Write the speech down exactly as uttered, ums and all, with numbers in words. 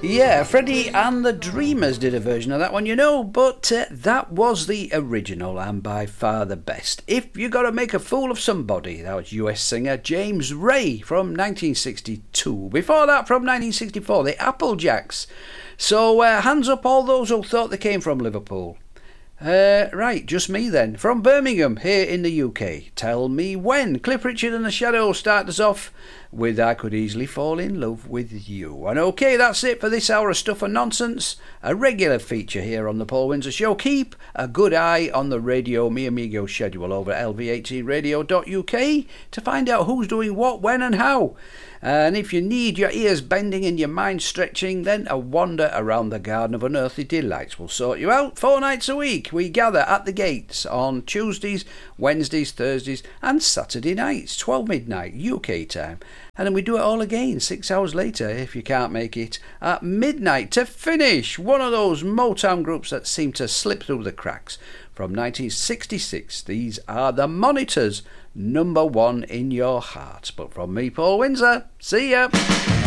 Yeah, Freddie and the Dreamers did a version of that one, you know, but uh, that was the original and by far the best. If You Gotta Make a Fool of Somebody, that was U S singer James Ray from nineteen sixty-two. Before that, from nineteen sixty-four, the Applejacks. So uh, hands up all those who thought they came from Liverpool. Uh, right, just me then. From Birmingham, here in the U K. Tell Me When. Cliff Richard and the Shadows start us off with I Could Easily Fall in Love with You. And okay, that's it for this hour of Stuff and Nonsense. A regular feature here on the Paul Windsor Show. Keep a good eye on the Radio Mi Amigo schedule over at L V eighteen radio dot U K to find out who's doing what, when and how. And if you need your ears bending and your mind stretching, then a wander around the Garden of Unearthly Delights will sort you out. Four nights a week we gather at the gates on Tuesdays, Wednesdays, Thursdays and Saturday nights, twelve midnight U K time. And then we do it all again six hours later, if you can't make it, at midnight to finish one of those Motown groups that seem to slip through the cracks. From nineteen sixty-six, these are the Monitors, number one in your heart. But from me, Paul Windsor, see ya!